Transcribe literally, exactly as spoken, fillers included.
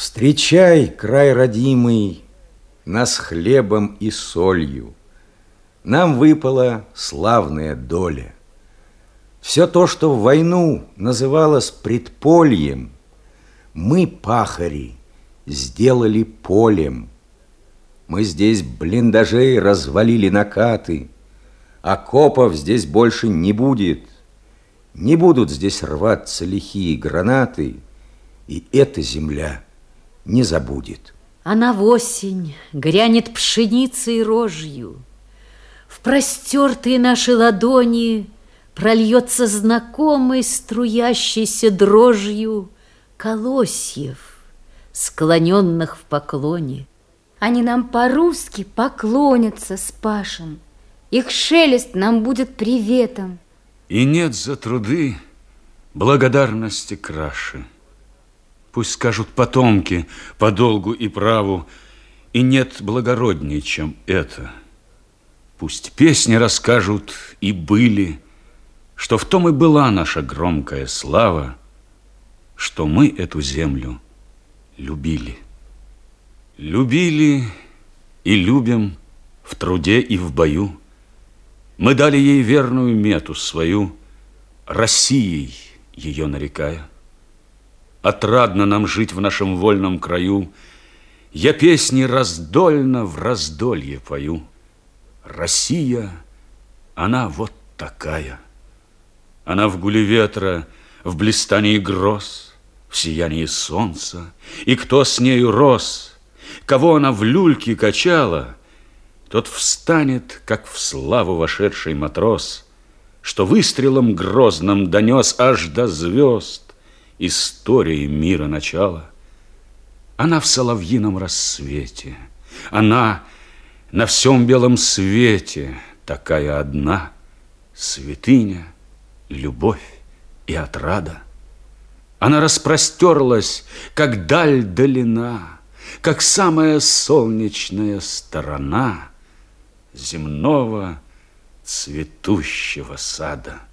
Встречай, край родимый, нас хлебом и солью. Нам выпала славная доля. Все то, что в войну называлось предпольем, мы, пахари, сделали полем. Мы здесь блиндажей развалили накаты, окопов здесь больше не будет. Не будут здесь рваться лихие гранаты, и эта земля не забудет. А на осень грянет пшеницей рожью, в простертые наши ладони прольется знакомый струящейся дрожью колосьев, склоненных в поклоне. Они нам по-русски поклонятся с Пашем. Их шелест нам будет приветом. И нет за труды благодарности краше. Пусть скажут потомки по долгу и праву, и нет благородней, чем это. Пусть песни расскажут и были, что в том и была наша громкая слава, что мы эту землю любили. Любили и любим в труде и в бою. Мы дали ей верную мету свою, Россией ее нарекая. Отрадно нам жить в нашем вольном краю. Я песни раздольно в раздолье пою. Россия, она вот такая. Она в гуле ветра, в блистании гроз, в сиянии солнца. И кто с нею рос, кого она в люльке качала, тот встанет, как в славу вошедший матрос, что выстрелом грозным донес аж до звезд истории мира начала. Она в соловьином рассвете, она на всем белом свете такая одна, святыня, любовь и отрада. Она распростерлась, как даль долина, как самая солнечная сторона земного цветущего сада.